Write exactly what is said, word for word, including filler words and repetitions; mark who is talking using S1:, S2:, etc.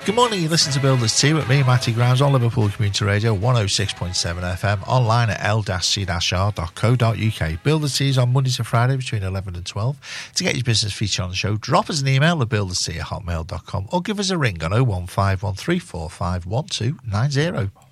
S1: Good morning, you listen to Builders Tea with me, Matty Grimes, on Liverpool Community Radio, one oh six point seven F M, online at l c r dot co dot u k. Builders Tea is on Monday to Friday between eleven and twelve. To get your business featured on the show, drop us an email at builderstea at hotmail dot com or give us a ring on oh one five one three four five one two nine oh.